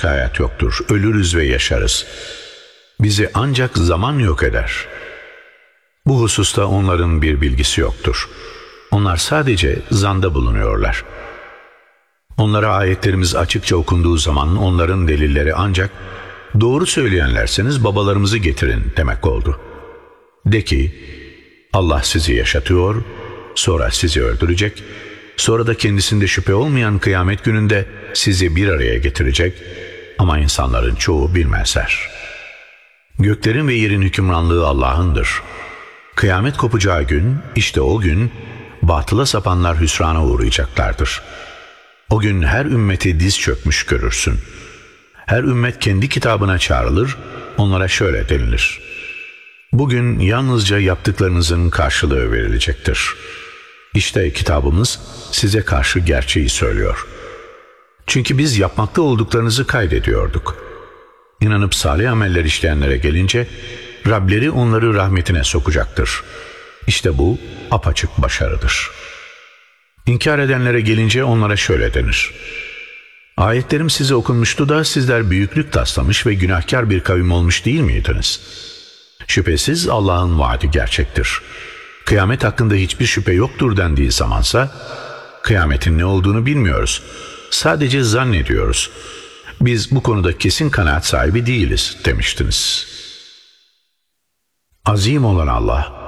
başka hayat yoktur. Ölürüz ve yaşarız. Bizi ancak zaman yok eder. Bu hususta onların bir bilgisi yoktur. Onlar sadece zanda bulunuyorlar. Onlara ayetlerimiz açıkça okunduğu zaman onların delilleri ancak doğru söyleyenlerseniz babalarımızı getirin demek oldu. De ki, Allah sizi yaşatıyor, sonra sizi öldürecek, sonra da kendisinde şüphe olmayan kıyamet gününde sizi bir araya getirecek ama insanların çoğu bilmezler. Göklerin ve yerin hükümranlığı Allah'ındır. Kıyamet kopacağı gün, işte o gün batıla sapanlar hüsrana uğrayacaklardır. O gün her ümmeti diz çökmüş görürsün. Her ümmet kendi kitabına çağrılır, onlara şöyle denilir: bugün yalnızca yaptıklarınızın karşılığı verilecektir. İşte kitabımız size karşı gerçeği söylüyor. Çünkü biz yapmakta olduklarınızı kaydediyorduk. İnanıp salih ameller işleyenlere gelince, Rableri onları rahmetine sokacaktır. İşte bu apaçık başarıdır. İnkar edenlere gelince onlara şöyle denir: ayetlerim size okunmuştu da sizler büyüklük taslamış ve günahkar bir kavim olmuş değil miydiniz? Şüphesiz Allah'ın vaadi gerçektir. Kıyamet hakkında hiçbir şüphe yoktur dendiği zamansa, kıyametin ne olduğunu bilmiyoruz. Sadece zannediyoruz. Biz bu konuda kesin kanaat sahibi değiliz demiştiniz. Azim olan Allah,